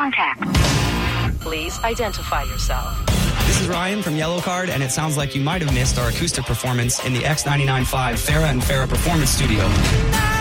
contact. Please identify yourself. This is Ryan from Yellow Card, and it sounds like you might have missed our acoustic performance in the X99.5 Farrah and Farrah Performance Studio.